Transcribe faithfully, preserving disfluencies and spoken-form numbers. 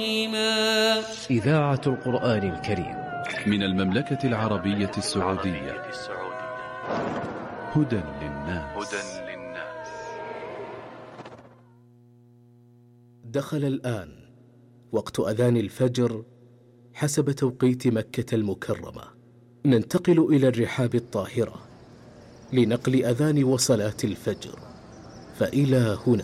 إذاعة القرآن الكريم من المملكة العربية السعودية. هدى للناس. دخل الآن وقت أذان الفجر حسب توقيت مكة المكرمة. ننتقل إلى الرحاب الطاهرة لنقل أذان وصلاة الفجر، فإلى هنا